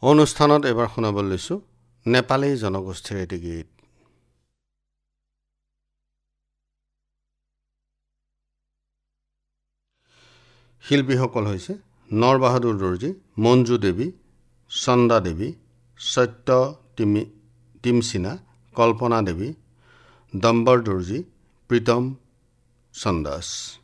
অনুষ্ঠানত এবাৰ শুনাব লৈছোঁ নেপালী জনগোষ্ঠীৰ এটি গীত। শিল্পীসকল হৈছে নৰবাহাদুৰ দৰ্জী, মঞ্জু দেৱী, চন্দা দেৱী, সত্য টিমচিনা, কল্পনা দেৱী, দম্বৰ দৰ্জী, প্ৰীতম চন্দাস।